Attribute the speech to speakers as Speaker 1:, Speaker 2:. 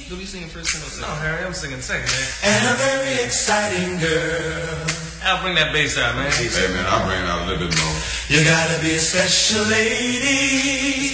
Speaker 1: Do we singing first or second?
Speaker 2: No, Harry, I'm singing second, man.
Speaker 3: And a very exciting girl.
Speaker 2: I'll bring that bass out, man.
Speaker 4: Hey, man, I'll bring it out a little bit more.
Speaker 3: You gotta be a special lady.